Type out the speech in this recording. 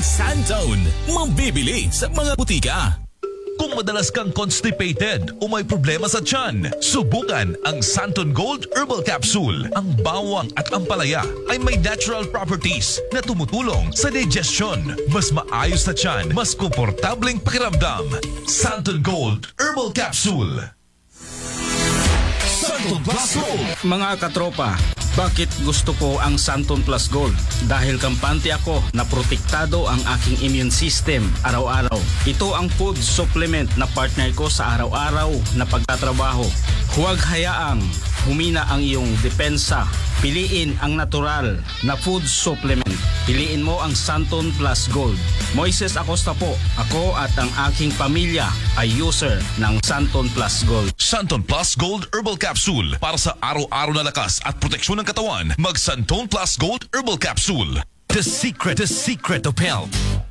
Santone. Mabibili sa mga butika. Kung madalas kang constipated o may problema sa tiyan, subukan ang Santon Gold Herbal Capsule. Ang bawang at ampalaya ay may natural properties na tumutulong sa digestion. Mas maayos na tiyan, mas komportableng pakiramdam. Santon Gold Herbal Capsule. Santon Plus Gold. Mga katropa, bakit gusto ko ang Santon Plus Gold? Dahil kampante ako na protektado ang aking immune system araw-araw. Ito ang food supplement na partner ko sa araw-araw na pagtatrabaho. Huwag hayaang humina ang iyong depensa. Piliin ang natural na food supplement. Piliin mo ang Santon Plus Gold. Moises Acosta po. Ako at ang aking pamilya ay user ng Santon Plus Gold. Santon Plus Gold Herbal Capsule. Para sa araw-araw na lakas at proteksyon ng katawan, mag Santon Plus Gold Herbal Capsule. The secret of health.